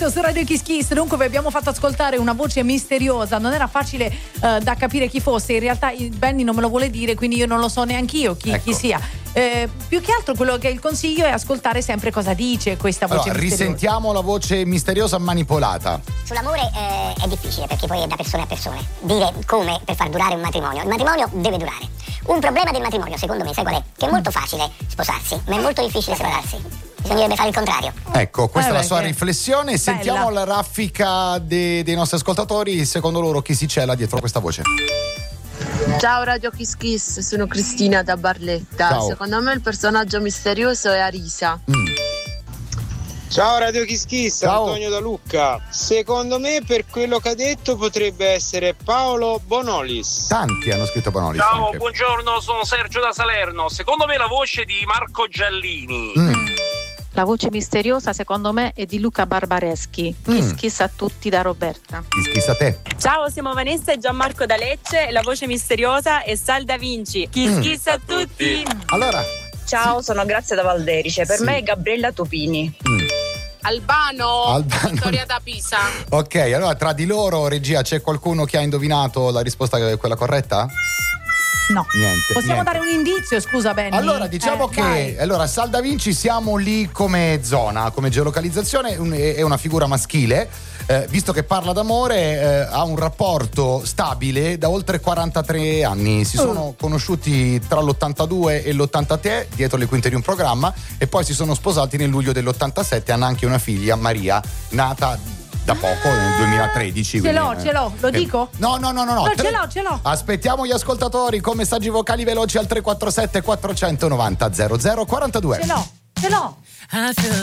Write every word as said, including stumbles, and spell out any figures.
Fabio su Radio Kiss Kiss. Dunque vi abbiamo fatto ascoltare una voce misteriosa, non era facile uh, da capire chi fosse, in realtà Benny non me lo vuole dire, quindi io non lo so neanch'io chi, ecco. chi sia. Eh, più che altro quello che è il consiglio è ascoltare sempre cosa dice questa voce allora, misteriosa. Risentiamo la voce misteriosa manipolata. Sull'amore eh, è difficile perché poi è da persone a persone dire come per far durare un matrimonio. Il matrimonio deve durare. Un problema del matrimonio, secondo me, sai qual è? Che è molto facile sposarsi, ma è molto difficile separarsi. Bisognerebbe fare il contrario. Ecco, questa eh è la beh, sua che... riflessione. Sentiamo Bella. la raffica de- dei nostri ascoltatori. Secondo loro chi si cela dietro questa voce? Ciao Radio Kiss Kiss, sono Cristina da Barletta. Ciao. Secondo me il personaggio misterioso è Arisa. Mm. Ciao Radio Kiss Kiss, Ciao. Antonio da Lucca. Secondo me per quello che ha detto potrebbe essere Paolo Bonolis. Tanti hanno scritto Bonolis. Ciao, anche. buongiorno, sono Sergio da Salerno. Secondo me la voce di Marco Giallini. Mm. La voce misteriosa secondo me è di Luca Barbareschi. Kiss Mm. kiss a tutti da Roberta. Kiss kiss a te. Ciao, siamo Vanessa e Gianmarco da Lecce e la voce misteriosa è Sal da Vinci. Kiss Mm. kiss a tutti. Allora. Ciao, sono Grazia da Valderice. Per Sì. me è Gabriella Topini. Mm. Albano, Albano. Vittoria da Pisa. Ok, allora tra di loro, regia, c'è qualcuno che ha indovinato la risposta che è quella corretta? No. Niente. Possiamo niente. dare un indizio, scusa Benny? Allora diciamo Eh, che vai. allora Sal da Vinci siamo lì come zona, come geolocalizzazione, un- è una figura maschile, eh, visto che parla d'amore, eh, ha un rapporto stabile da oltre quarantatré anni, si sono conosciuti tra l'ottantadue e l'ottantatré dietro le quinte di un programma e poi si sono sposati nel luglio dell'ottantasette, hanno anche una figlia, Maria, nata da poco, nel duemilatredici. Ce quindi, l'ho, eh, ce l'ho, lo eh, dico? No, no, no, no, no. No, tre- ce l'ho, ce l'ho. Aspettiamo gli ascoltatori con messaggi vocali veloci al tre quattro sette quattro nove zero zero quattro due. Ce l'ho, ce l'ho.